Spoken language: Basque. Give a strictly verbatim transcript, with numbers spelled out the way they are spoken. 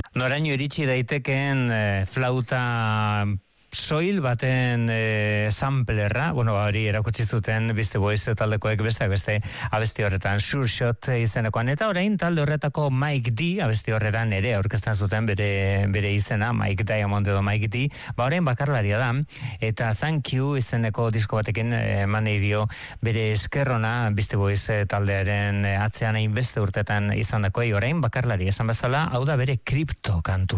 Noraino iritsi daitekeen e, flauta soil baten e, samplerra, bueno, hori erakutsi zuten Beastie Boys taldekoek beste beste abesti horretan Sure Shot izenekoan, eta orain talde horretako Mike D abesti horretan ere aurkezten zuten bere bere izena, Mike Diamond edo Mike D, ba orain bakarlaria da, eta Thank You izeneko disko batekin eman nahi dio bere eskerrona Beastie Boys taldearen atzean hainbeste urtetan izandakoei, orain bakarlari esan bezala, hau da bere kripto kantu.